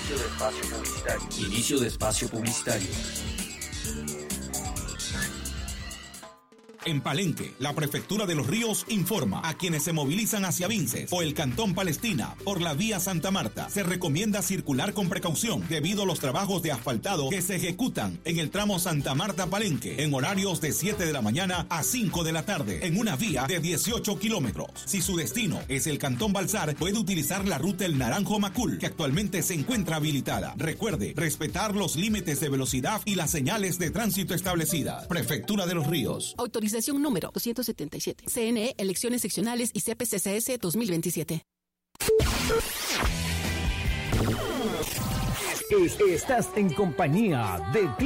Inicio de espacio publicitario. Inicio de espacio publicitario. En Palenque, la Prefectura de Los Ríos informa a quienes se movilizan hacia Vinces o el Cantón Palestina por la vía Santa Marta. Se recomienda circular con precaución debido a los trabajos de asfaltado que se ejecutan en el tramo Santa Marta-Palenque en horarios de 7 de la mañana a 5 de la tarde en una vía de 18 kilómetros. Si su destino es el Cantón Balsar, puede utilizar la ruta El Naranjo-Macul, que actualmente se encuentra habilitada. Recuerde respetar los límites de velocidad y las señales de tránsito establecidas. Prefectura de Los Ríos. Autorización número 277. CNE, elecciones seccionales y CPCCS 2027. Estás en compañía de